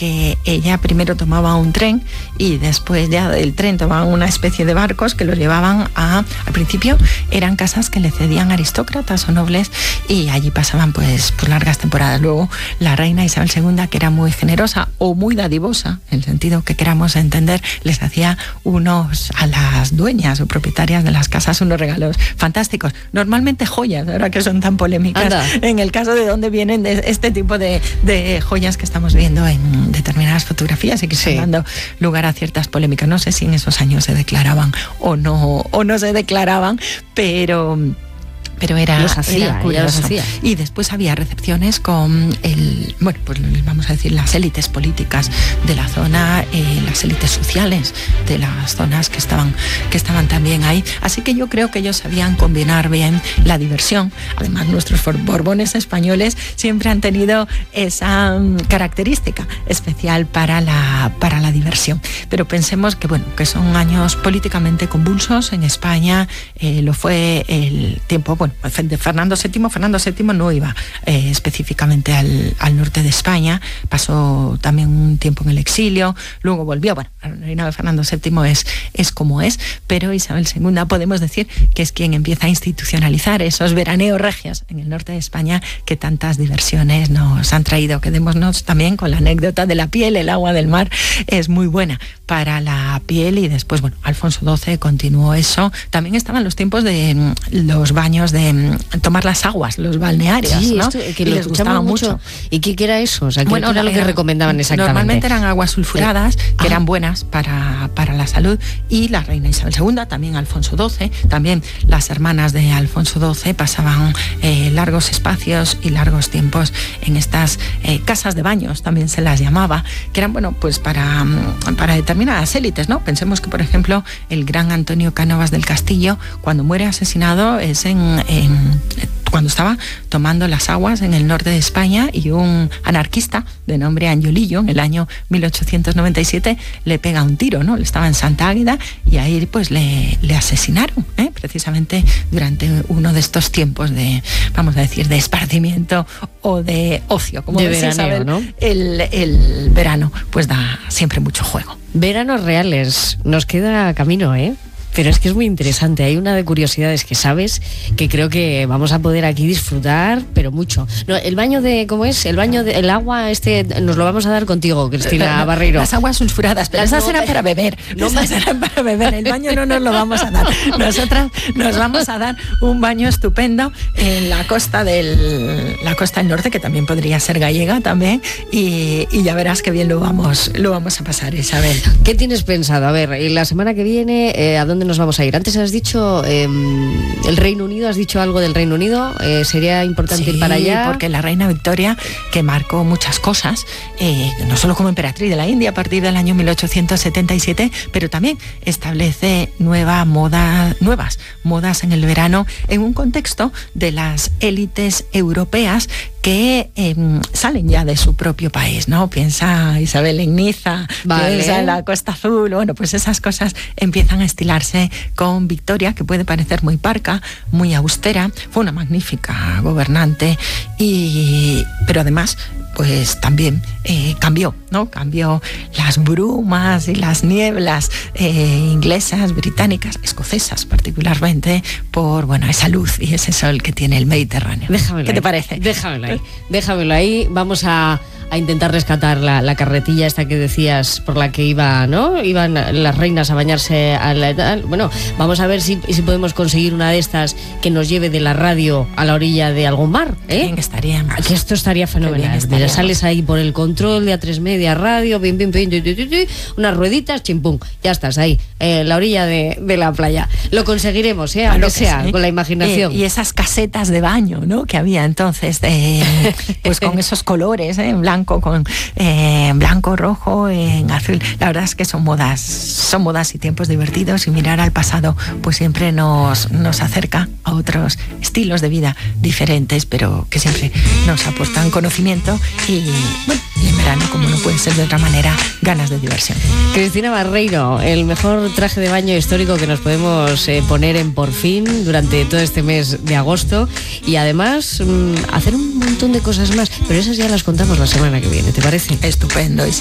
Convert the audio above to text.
que ella primero tomaba un tren y después ya del tren tomaban una especie de barcos que los llevaban al principio eran casas que le cedían aristócratas o nobles y allí pasaban pues por largas temporadas. Luego la reina Isabel II, que era muy generosa o muy dadivosa, en el sentido que queramos entender, les hacía a las dueñas o propietarias de las casas unos regalos fantásticos, normalmente joyas, ahora que son tan polémicas. Anda. En el caso de dónde vienen de este tipo de joyas que estamos viendo en determinadas fotografías y que están dando lugar a ciertas polémicas. No sé si en esos años se declaraban o no se declaraban, pero era curioso. Y después había recepciones con vamos a decir, las élites políticas de la zona, las élites sociales de las zonas que estaban también ahí. Así que yo creo que ellos sabían combinar bien la diversión. Además, nuestros Borbones españoles siempre han tenido esa característica especial para la diversión. Pero pensemos que son años políticamente convulsos en España. Lo fue el tiempo, de Fernando VII no iba específicamente al norte de España, pasó también un tiempo en el exilio, luego volvió. El reinado de Fernando VII es como es, pero Isabel II podemos decir que es quien empieza a institucionalizar esos veraneos regios en el norte de España que tantas diversiones nos han traído. Quedémonos también con la anécdota de la piel, el agua del mar es muy buena para la piel y después, Alfonso XII continuó eso. También estaban los tiempos de los baños de tomar las aguas, los balnearios, sí, ¿no? Que les gustaba mucho. ¿Y qué era eso? O sea, ¿qué era lo que recomendaban exactamente? Normalmente eran aguas sulfuradas, que eran buenas para la salud, y la reina Isabel II, también Alfonso XII, también las hermanas de Alfonso XII pasaban largos espacios y largos tiempos en estas casas de baños, también se las llamaba, que eran, para determinadas élites, ¿no? Pensemos que, por ejemplo, el gran Antonio Cánovas del Castillo, cuando muere asesinado, es cuando estaba tomando las aguas en el norte de España, y un anarquista de nombre Angiolillo en el año 1897 le pega un tiro, ¿no? Estaba en Santa Águeda y ahí pues le asesinaron, precisamente durante uno de estos tiempos de, vamos a decir, de esparcimiento o de ocio, como de decía veraneo, Isabel, ¿no? El verano pues da siempre mucho juego. Veranos reales, nos queda camino, Pero es que es muy interesante. Hay una de curiosidades que sabes que creo que vamos a poder aquí disfrutar, pero mucho. No, el baño ¿cómo es? El agua nos lo vamos a dar contigo, Cristina Barreiro. Las aguas sulfuradas, pero esas eran para beber. Esas eran para beber. El baño no nos lo vamos a dar. Nosotras nos vamos a dar un baño estupendo en la costa del norte, que también podría ser gallega también, y ya verás qué bien lo vamos a pasar, Isabel. ¿Qué tienes pensado? A ver, la semana que viene, ¿a dónde nos vamos a ir? Antes has dicho el Reino Unido, has dicho algo del Reino Unido, sería importante ir para allá. Porque la reina Victoria, que marcó muchas cosas, no solo como emperatriz de la India a partir del año 1877, pero también establece nuevas modas en el verano, en un contexto de las élites europeas que salen ya de su propio país, ¿no? Piensa Isabel en Niza, piensa en la Costa Azul, pues esas cosas empiezan a estilarse con Victoria, que puede parecer muy parca, muy austera. Fue una magnífica gobernante, pero además pues también cambió las brumas y las nieblas inglesas, británicas, escocesas particularmente, por esa luz y ese sol que tiene el Mediterráneo. ¿Qué te parece? Déjamelo ahí. Vamos a intentar rescatar la carretilla esta que decías por la que iban las reinas a bañarse vamos a ver si podemos conseguir una de estas que nos lleve de la radio a la orilla de algún mar, Bien, estaríamos. Que esto estaría fenomenal. Mira, sales ahí por el control de A3 Media Radio, unas rueditas, chimpum, ya estás ahí, la orilla de la playa. Lo conseguiremos, aunque sea, con la imaginación. Y esas casetas de baño, ¿no?, que había entonces, pues con esos colores, en blanco, con blanco, rojo, en azul. La verdad es que son modas y tiempos divertidos, y mirar al pasado pues siempre nos acerca a otros estilos de vida diferentes, pero que siempre nos aportan conocimiento y en verano, como no puede ser de otra manera, ganas de diversión. Cristina Barreiro, el mejor traje de baño histórico que nos podemos poner en Por Fin durante todo este mes de agosto, y además hacer un montón de cosas más, pero esas ya las contamos la semana que viene, ¿te parece? Estupendo.